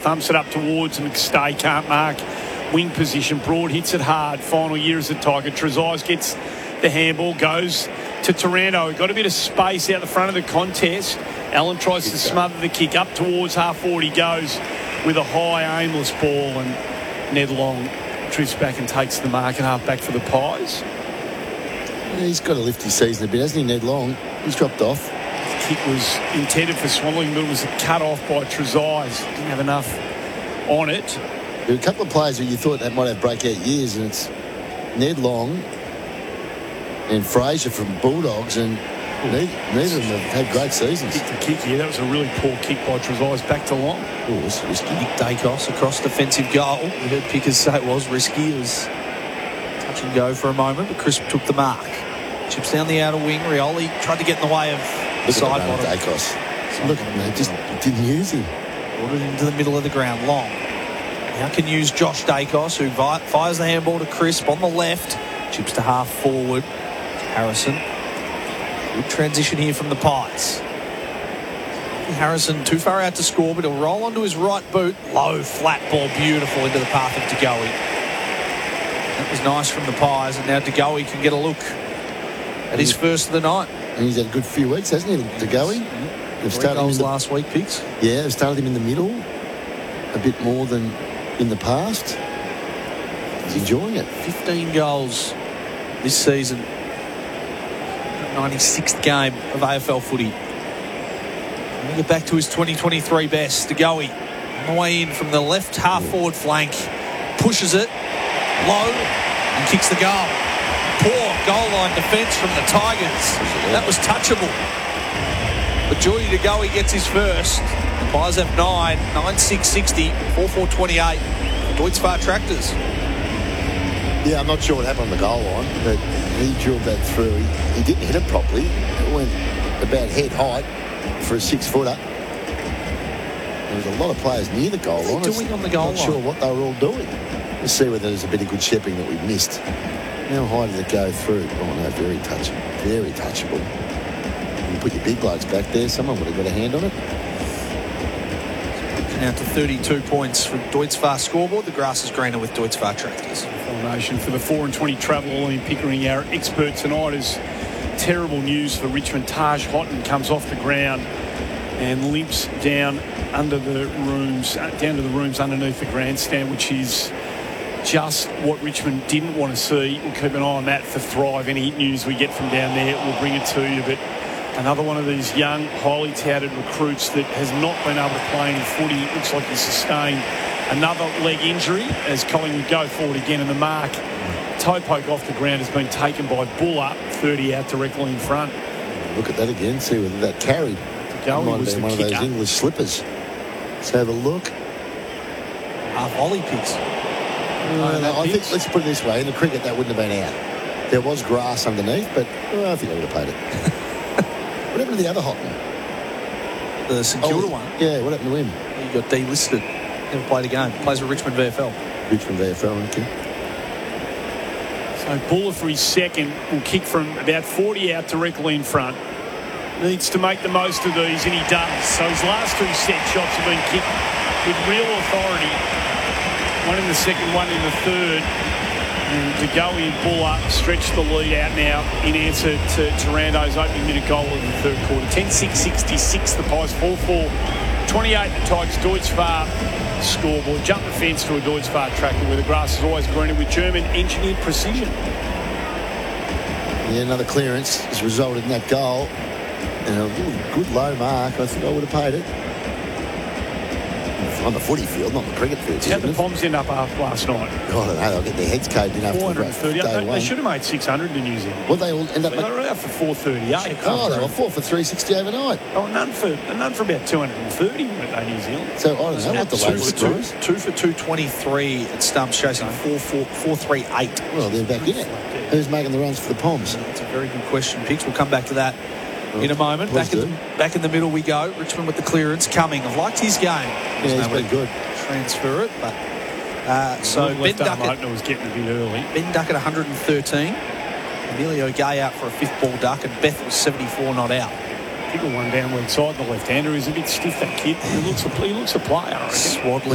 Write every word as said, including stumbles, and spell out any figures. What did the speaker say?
thumps it up towards McStay, can't mark. Wing position, Broad hits it hard. Final year as a Tiger. Trezise gets the handball, goes to Taranto. Got a bit of space out the front of the contest. Allen tries to smother the kick. Up towards half forward he goes with a high, aimless ball, and Ned Long drifts back and takes the mark at half back for the Pies. Yeah, he's got to lift his season a bit, hasn't he, Ned Long? He's dropped off. The kick was intended for Swanling, but it was cut off by Trezise. Didn't have enough on it. There are a couple of players who you thought that might have breakout years, and it's Ned Long and Fraser from Bulldogs, and neither, neither of them have had great seasons. Kick the kick here. That was a really poor kick by Trezise. Back to Long. Oh, it was risky. Nick Dacos across defensive goal. We heard Pickers say it was risky. It was touch and go for a moment, but Crisp took the mark. Chips down the outer wing. Rioli tried to get in the way of the side bottom. Dacos. Look, man, just didn't use him. Brought it into the middle of the ground. Long. Now can use Josh Dacos, who fires the handball to Crisp on the left. Chips to half forward. Harrison. Good transition here from the Pies. Harrison too far out to score, but he'll roll onto his right boot. Low, flat ball, beautiful into the path of DeGoey. That was nice from the Pies, and now DeGoey can get a look at his first of the night. And he's had a good few weeks, hasn't he, DeGoey? Mm-hmm. They've started him in the, last week, Picks. Yeah, they've started him in the middle a bit more than in the past. He's enjoying it. fifteen goals this season. ninety-sixth game of A F L footy. We'll get back to his twenty twenty-three best. DeGoey on the way in from the left half forward flank. Pushes it low and kicks the goal. Poor goal line defence from the Tigers. That was touchable. But Geordie DeGoey gets his first. The Pies have nine. nine six sixty. four four twenty-eight. Deutz Far Tractors. Yeah, I'm not sure what happened on the goal line, but he drilled that through. He, he didn't hit it properly. It went about head height for a six-footer. There was a lot of players near the goal line. What are they doing on the goal line? Not sure what they were all doing. Let's see whether there's a bit of good shepherding that we've missed. How high did it go through? Oh, no, very touchable. Very touchable. You put your big blokes back there, someone would have got a hand on it. Now to thirty-two points for Deutz Far scoreboard. The grass is greener with Deutz Far Tractors. Formation for the four and twenty travel all in Pickering. Our expert tonight is terrible news for Richmond. Taj Houghton comes off the ground and limps down under the rooms, down to the rooms underneath the grandstand, which is just what Richmond didn't want to see. We'll keep an eye on that for Thrive. Any news we get from down there, we'll bring it to you. But another one of these young, highly touted recruits that has not been able to play any footy. It looks like he's sustained another leg injury as Collingwood go forward again in the mark. Toe poke off the ground has been taken by Buller, thirty out directly in front. Look at that again, see whether that carried. Goal might was have been the one kicker. of those English slippers. Let's have a look. Half volley Picks. Uh, no, I think, let's put it this way, in the cricket that wouldn't have been out. There was grass underneath, but well, I think I would have played it. What happened to the other Houghton? The St Kilda oh, one. Yeah, what happened to him? He got delisted. Never played a game. Plays for Richmond V F L. Richmond V F L, okay. So Buller for his second will kick from about forty out directly in front. Needs to make the most of these, and he does. So his last two set shots have been kicked with real authority. One in the second, one in the third. And DeGoey and Buller stretch the lead out now in answer to Taranto's opening minute goal in the third quarter. ten six sixty-six, the Pies four four twenty-eight, the Tigers. Deutz Far scoreboard. Jump the fence to a Deutz Far tractor where the grass is always greener with German engineered precision. Yeah, another clearance has resulted in that goal. And a really good low mark. I think I would have paid it. On the footy field, not the cricket field. How'd the Poms end up after last night? I don't know. They'll get their heads caved in after four the thirty. day They, one. they should have made six hundred to New Zealand. Well, they all end up... They were out for four thirty-eight. Oh, they were four for three sixty overnight. Oh, none for none for about two hundred thirty weren't they, New Zealand? So I don't know what the two latest for two, was. two for two twenty-three at Stumps, chasing four four four three eight. Well, they're back in it. Who's making the runs for the Poms? That's a very good question, Picks. We'll come back to that in a moment. Back in, the, back in the middle we go. Richmond with the clearance coming. I've liked his game. Yeah, he's been good. Transfer it, but uh, so Ben Duckett opener was getting a bit early. Ben Duckett one hundred thirteen. Emilio Gay out for a fifth ball duck, and Bethel seventy-four not out. Kick one down one side, the left-hander is a bit stiff. That kid, he looks a he looks a player. I reckon. Swadley